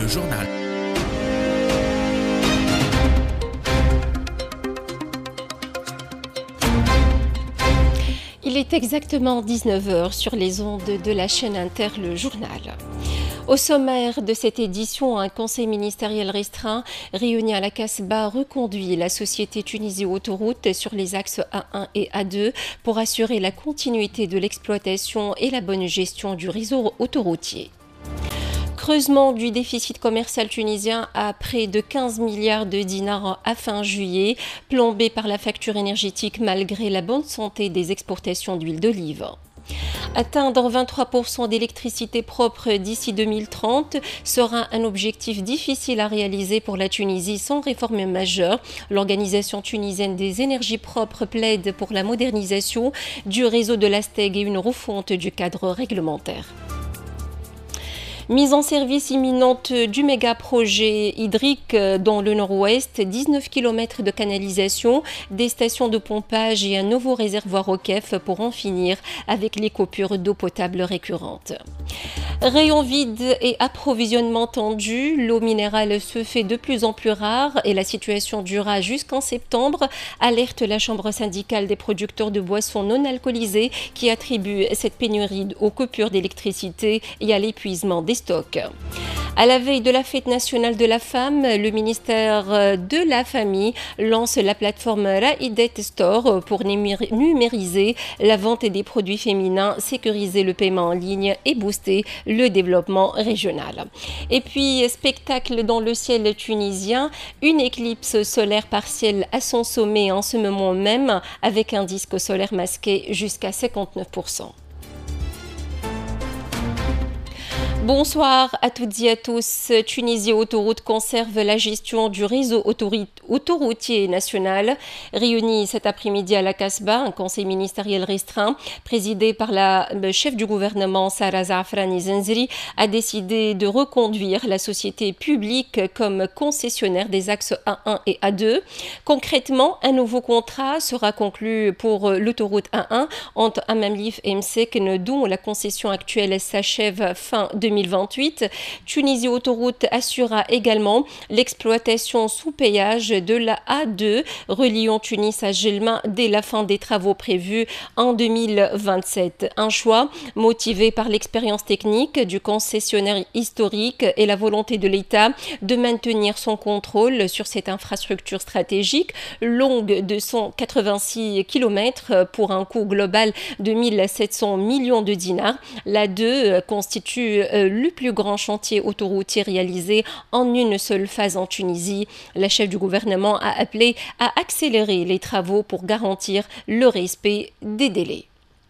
le journal. Il est exactement 19 h sur les ondes de la chaîne Inter, le journal. Au sommaire de cette édition, un conseil ministériel restreint réuni à la Casbah reconduit la société Tunisie Autoroute sur les axes A1 et A2 pour assurer la continuité de l'exploitation et la bonne gestion du réseau autoroutier. Creusement du déficit commercial tunisien à près de 15 milliards de dinars à fin juillet, plombé par la facture énergétique malgré la bonne santé des exportations d'huile d'olive. Atteindre 23% d'électricité propre d'ici 2030 sera un objectif difficile à réaliser pour la Tunisie sans réforme majeure. L'Organisation tunisienne des énergies propres plaide pour la modernisation du réseau de l'ASTEG et une refonte du cadre réglementaire. Mise en service imminente du méga-projet hydrique dans le nord-ouest, 19 km de canalisation, des stations de pompage et un nouveau réservoir au KEF pour en finir avec les coupures d'eau potable récurrentes. Rayon vide et approvisionnement tendu, l'eau minérale se fait de plus en plus rare et la situation durera jusqu'en septembre, alerte la Chambre syndicale des producteurs de boissons non alcoolisées qui attribue cette pénurie aux coupures d'électricité et à l'épuisement des stocks. À la veille de la fête nationale de la femme, le ministère de la Famille lance la plateforme Raidet Store pour numériser la vente des produits féminins, sécuriser le paiement en ligne et booster le développement régional. Et puis, spectacle dans le ciel tunisien, une éclipse solaire partielle à son sommet en ce moment même, avec un disque solaire masqué jusqu'à 59%. Bonsoir à toutes et à tous. Tunisie Autoroute conserve la gestion du réseau autoroutier national. Réuni cet après-midi à la Casbah, un conseil ministériel restreint, présidé par la chef du gouvernement Sara Zaafrani Zenzri, a décidé de reconduire la société publique comme concessionnaire des axes A1 et A2. Concrètement, un nouveau contrat sera conclu pour l'autoroute A1 entre Amamlif et Msekn, dont la concession actuelle s'achève fin 2028. Tunisie Autoroute assurera également l'exploitation sous péage de la A2 reliant Tunis à Gelma dès la fin des travaux prévus en 2027. Un choix motivé par l'expérience technique du concessionnaire historique et la volonté de l'État de maintenir son contrôle sur cette infrastructure stratégique longue de 186 km pour un coût global de 1700 millions de dinars. La 2 constitue le plus grand chantier autoroutier réalisé en une seule phase en Tunisie. La chef du gouvernement a appelé à accélérer les travaux pour garantir le respect des délais.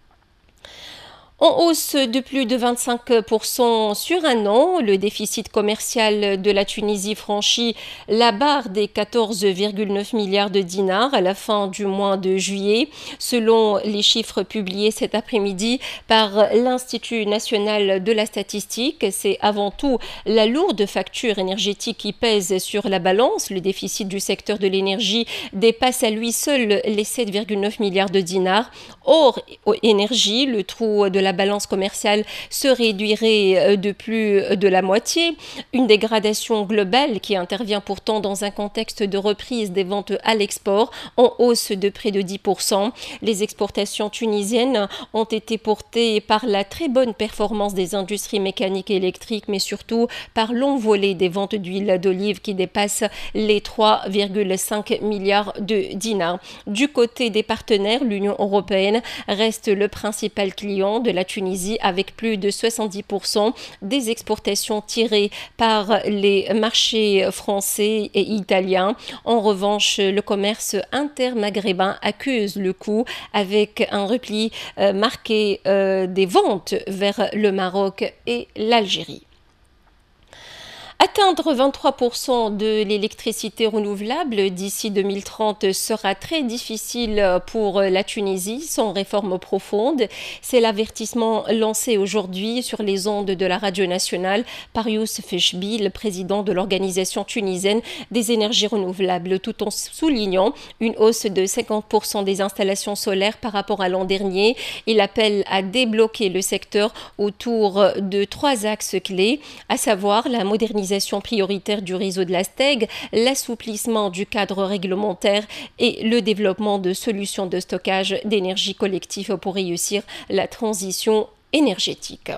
En hausse de plus de 25% sur un an, le déficit commercial de la Tunisie franchit la barre des 14,9 milliards de dinars à la fin du mois de juillet. Selon les chiffres publiés cet après-midi par l'Institut national de la statistique, c'est avant tout la lourde facture énergétique qui pèse sur la balance. Le déficit du secteur de l'énergie dépasse à lui seul les 7,9 milliards de dinars. Hors énergie, le trou de la balance commerciale se réduirait de plus de la moitié. Une dégradation globale qui intervient pourtant dans un contexte de reprise des ventes à l'export en hausse de près de 10%. Les exportations tunisiennes ont été portées par la très bonne performance des industries mécaniques et électriques, mais surtout par l'envolée des ventes d'huile d'olive qui dépassent les 3,5 milliards de dinars. Du côté des partenaires, l'Union européenne reste le principal client de la Tunisie avec plus de 70% des exportations tirées par les marchés français et italiens. En revanche, le commerce intermaghrébin accuse le coup avec un repli marqué des ventes vers le Maroc et l'Algérie. Atteindre 23% de l'électricité renouvelable d'ici 2030 sera très difficile pour la Tunisie sans réforme profonde. C'est l'avertissement lancé aujourd'hui sur les ondes de la radio nationale par Youssef Chbi, le président de l'Organisation tunisienne des énergies renouvelables, tout en soulignant une hausse de 50% des installations solaires par rapport à l'an dernier. Il appelle à débloquer le secteur autour de 3 axes clés, à savoir la modernisation modernisation prioritaire du réseau de la STEG, l'assouplissement du cadre réglementaire et le développement de solutions de stockage d'énergie collective pour réussir la transition énergétique.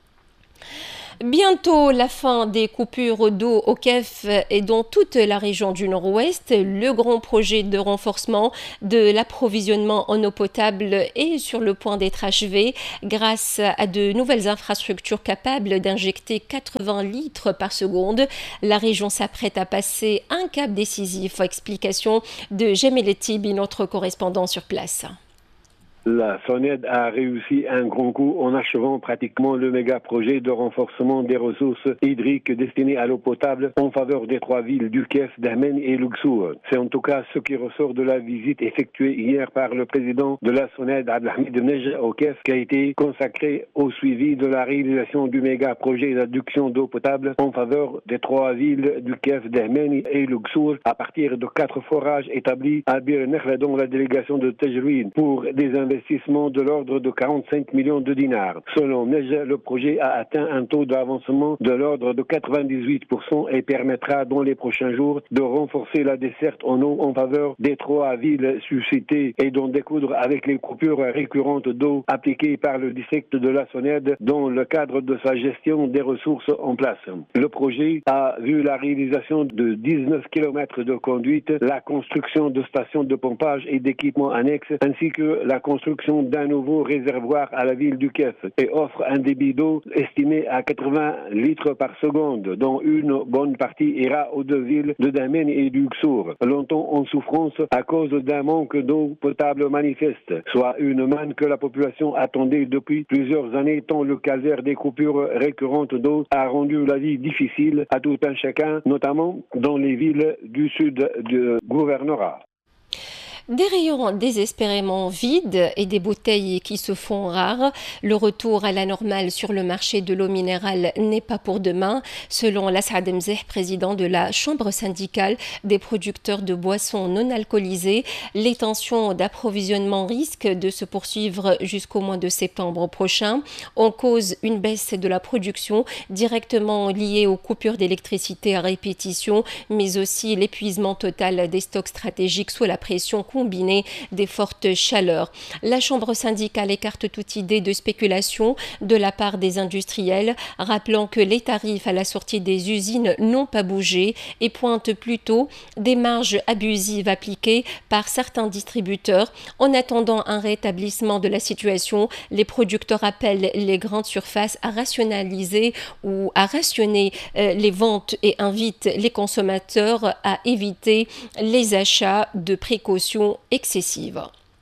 Bientôt la fin des coupures d'eau au Kef et dans toute la région du Nord-Ouest. Le grand projet de renforcement de l'approvisionnement en eau potable est sur le point d'être achevé grâce à de nouvelles infrastructures capables d'injecter 80 litres par seconde. La région s'apprête à passer un cap décisif. Explication de Jamel Tibi, notre correspondant sur place. La SONED a réussi un grand coup en achevant pratiquement le méga-projet de renforcement des ressources hydriques destinées à l'eau potable en faveur des trois villes du Kef, Dahmen et Luxor. C'est en tout cas ce qui ressort de la visite effectuée hier par le président de la SONED, Abdelhamid Nej, au Kef, qui a été consacré au suivi de la réalisation du méga-projet d'adduction d'eau potable en faveur des trois villes du Kef, Dahmen et Luxor à partir de 4 forages établis à Bir Nekhle dans la délégation de Tajrouin pour des investissement de l'ordre de 45 millions de dinars. Selon Nej, le projet a atteint un taux d'avancement de l'ordre de 98% et permettra dans les prochains jours de renforcer la desserte en eau en faveur des trois villes suscitées et d'en découdre avec les coupures récurrentes d'eau appliquées par le district de la SONED dans le cadre de sa gestion des ressources en place. Le projet a vu la réalisation de 19 km de conduite, la construction de stations de pompage et d'équipements annexes, ainsi que la construction d'un nouveau réservoir à la ville du Kef et offre un débit d'eau estimé à 80 litres par seconde, dont une bonne partie ira aux deux villes de Dahmen et du Luxor, longtemps en souffrance à cause d'un manque d'eau potable manifeste, soit une manne que la population attendait depuis plusieurs années tant le calvaire des coupures récurrentes d'eau a rendu la vie difficile à tout un chacun, notamment dans les villes du sud du gouvernorat. Des rayons désespérément vides et des bouteilles qui se font rares. Le retour à la normale sur le marché de l'eau minérale n'est pas pour demain, selon Lasad Mzeh, président de la Chambre syndicale des producteurs de boissons non alcoolisées. Les tensions d'approvisionnement risquent de se poursuivre jusqu'au mois de septembre prochain. En cause, une baisse de la production directement liée aux coupures d'électricité à répétition, mais aussi l'épuisement total des stocks stratégiques sous la pression combinée des fortes chaleurs. La Chambre syndicale écarte toute idée de spéculation de la part des industriels, rappelant que les tarifs à la sortie des usines n'ont pas bougé et pointent plutôt des marges abusives appliquées par certains distributeurs. En attendant un rétablissement de la situation, les producteurs appellent les grandes surfaces à rationaliser ou à rationner les ventes et invitent les consommateurs à éviter les achats de précaution excessive.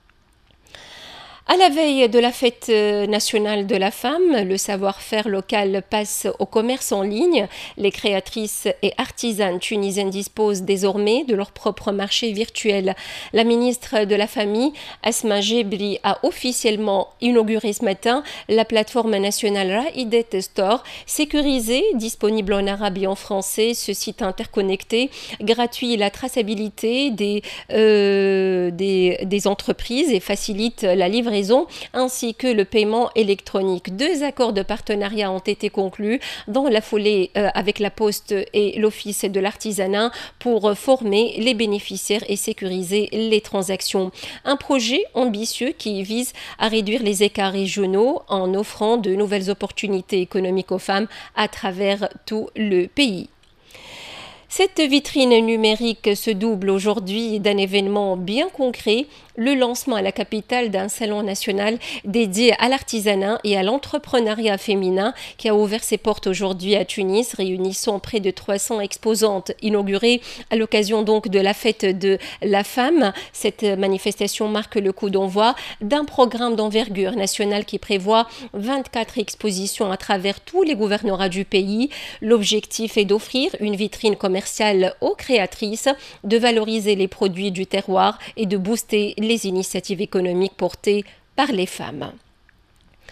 À la veille de la fête nationale de la femme, le savoir-faire local passe au commerce en ligne. Les créatrices et artisanes tunisiennes disposent désormais de leur propre marché virtuel. La ministre de la Famille, Asma Gebri, a officiellement inauguré ce matin la plateforme nationale Raidet Store, sécurisée, disponible en arabe et en français. Ce site interconnecté gratuit la traçabilité des entreprises et facilite la livraison ainsi que le paiement électronique. 2 accords de partenariat ont été conclus dans la foulée avec la Poste et l'Office de l'artisanat pour former les bénéficiaires et sécuriser les transactions. Un projet ambitieux qui vise à réduire les écarts régionaux en offrant de nouvelles opportunités économiques aux femmes à travers tout le pays. Cette vitrine numérique se double aujourd'hui d'un événement bien concret, le lancement à la capitale d'un salon national dédié à l'artisanat et à l'entrepreneuriat féminin qui a ouvert ses portes aujourd'hui à Tunis, réunissant près de 300 exposantes inaugurées à l'occasion donc de la fête de la femme. Cette manifestation marque le coup d'envoi d'un programme d'envergure nationale qui prévoit 24 expositions à travers tous les gouvernorats du pays. L'objectif est d'offrir une vitrine commerciale aux créatrices, de valoriser les produits du terroir et de booster les initiatives économiques portées par les femmes.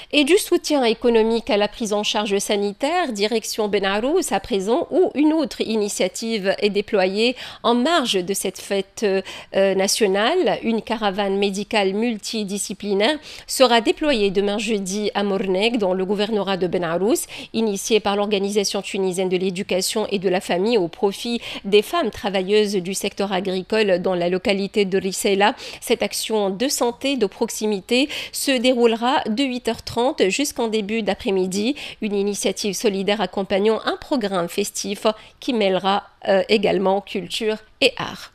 Et du soutien économique à la prise en charge sanitaire, direction Ben Arous à présent, où une autre initiative est déployée en marge de cette fête nationale. Une caravane médicale multidisciplinaire sera déployée demain jeudi à Morneg, dans le gouvernorat de Ben Arous, initiée par l'Organisation tunisienne de l'éducation et de la famille au profit des femmes travailleuses du secteur agricole dans la localité de Risela. Cette action de santé de proximité se déroulera de 8h30 jusqu'en début d'après-midi. Une initiative solidaire accompagnant un programme festif qui mêlera également culture et art.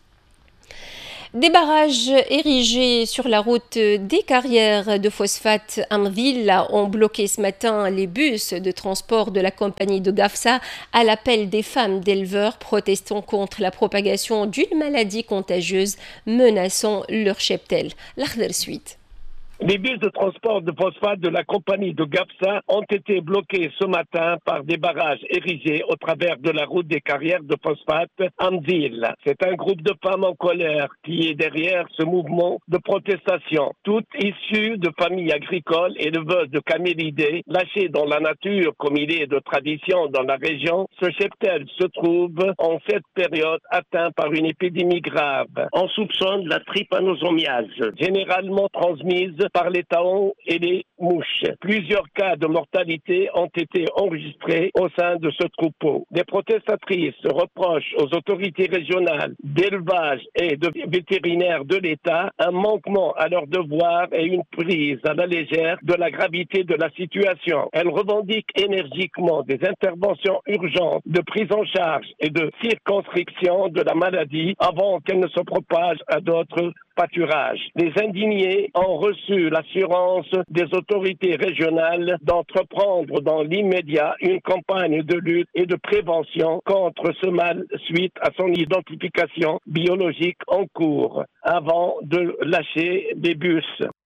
Des barrages érigés sur la route des carrières de phosphate Amville ont bloqué ce matin les bus de transport de la compagnie de Gafsa à l'appel des femmes d'éleveurs protestant contre la propagation d'une maladie contagieuse menaçant leur cheptel. L'Akhder suite. Les bus de transport de phosphate de la compagnie de Gafsa ont été bloqués ce matin par des barrages érigés au travers de la route des carrières de phosphate Amzil. C'est un groupe de femmes en colère qui est derrière ce mouvement de protestation. Toutes issues de familles agricoles et éleveuses de camélidés, lâchées dans la nature comme il est de tradition dans la région, ce cheptel se trouve en cette période atteint par une épidémie grave. On soupçonne la trypanosomiase, généralement transmise par les taons et les mouches. Plusieurs cas de mortalité ont été enregistrés au sein de ce troupeau. Des protestatrices reprochent aux autorités régionales d'élevage et de vétérinaires de l'État un manquement à leurs devoirs et une prise à la légère de la gravité de la situation. Elles revendiquent énergiquement des interventions urgentes de prise en charge et de circonscription de la maladie avant qu'elle ne se propage à d'autres pâturages. Les indignés ont reçu l'assurance des autorités régionales d'entreprendre dans l'immédiat une campagne de lutte et de prévention contre ce mal suite à son identification biologique en cours avant de lâcher des bus.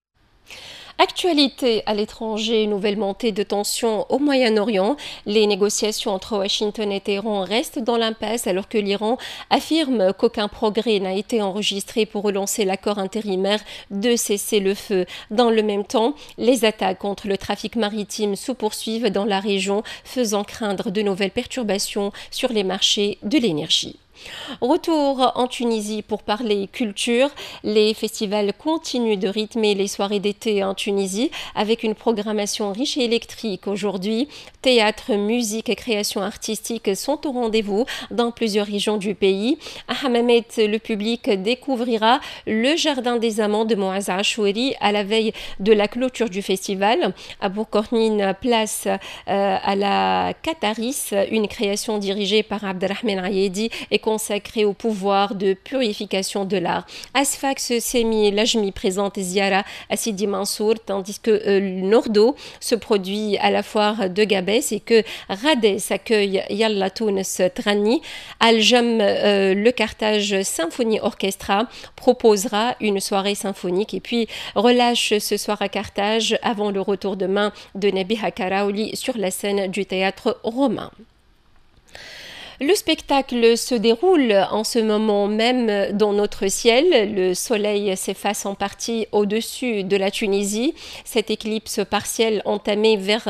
Actualité à l'étranger, nouvelle montée de tensions au Moyen-Orient. Les négociations entre Washington et Téhéran restent dans l'impasse alors que l'Iran affirme qu'aucun progrès n'a été enregistré pour relancer l'accord intérimaire de cessez-le-feu. Dans le même temps, les attaques contre le trafic maritime se poursuivent dans la région, faisant craindre de nouvelles perturbations sur les marchés de l'énergie. Retour en Tunisie pour parler culture. Les festivals continuent de rythmer les soirées d'été en Tunisie avec une programmation riche et électrique. Aujourd'hui, théâtre, musique et création artistique sont au rendez-vous dans plusieurs régions du pays. À Hammamet, le public découvrira le Jardin des Amants de Moaz Ashoueri à la veille de la clôture du festival. À Bourkornine, place à la Qataris, une création dirigée par Abdelrahman Ayedi et consacré au pouvoir de purification de l'art. À Sfax, Semi Lajmi présente Ziara à Sidi Mansour, tandis que Nordo se produit à la foire de Gabès et que Radès accueille Yalla Tounes Trani. Al-Jam, le Carthage Symphonie Orchestra, proposera une soirée symphonique et puis relâche ce soir à Carthage avant le retour demain de Nabiha Karaouli sur la scène du théâtre romain. Le spectacle se déroule en ce moment même dans notre ciel. Le soleil s'efface en partie au-dessus de la Tunisie. Cette éclipse partielle entamée vers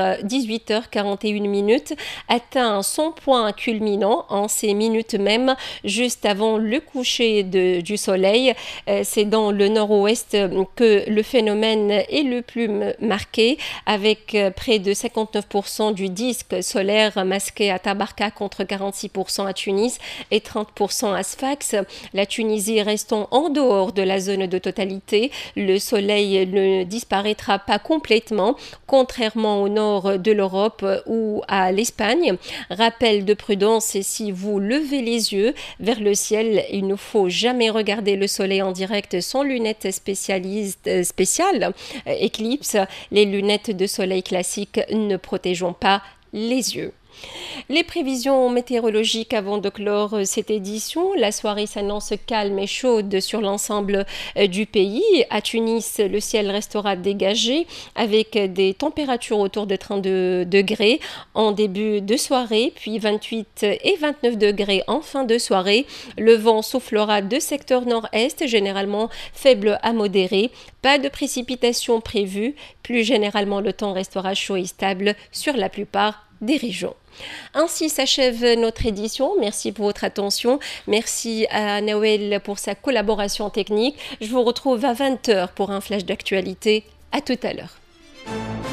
18h41 atteint son point culminant en ces minutes même, juste avant le coucher du soleil. C'est dans le nord-ouest que le phénomène est le plus marqué, avec près de 59% du disque solaire masqué à Tabarka contre 46% à Tunis et 30% à Sfax. La Tunisie restant en dehors de la zone de totalité, le soleil ne disparaîtra pas complètement, contrairement au nord de l'Europe ou à l'Espagne. Rappel de prudence, si vous levez les yeux vers le ciel, il ne faut jamais regarder le soleil en direct sans lunettes spéciales éclipse. Les lunettes de soleil classiques ne protégeant pas les yeux. Les prévisions météorologiques avant de clore cette édition. La soirée s'annonce calme et chaude sur l'ensemble du pays. À Tunis, le ciel restera dégagé avec des températures autour de 32 degrés en début de soirée, puis 28 et 29 degrés en fin de soirée. Le vent soufflera de secteur nord-est, généralement faible à modéré. Pas de précipitations prévues. Plus généralement, le temps restera chaud et stable sur la plupart des régions. Ainsi s'achève notre édition. Merci pour votre attention. Merci à Nawel pour sa collaboration technique. Je vous retrouve à 20h pour un flash d'actualité. À tout à l'heure.